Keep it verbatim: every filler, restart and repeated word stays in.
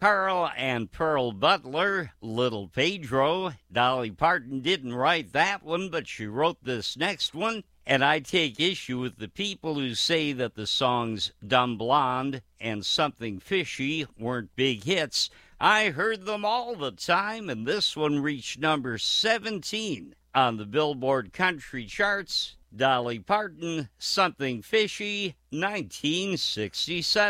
Pearl and Pearl Butler, Little Pedro. Dolly Parton didn't write that one, but she wrote this next one. And I take issue with the people who say that the songs Dumb Blonde and Something Fishy weren't big hits. I heard them all the time, and this one reached number seventeen on the Billboard Country charts. Dolly Parton, Something Fishy, nineteen sixty-seven.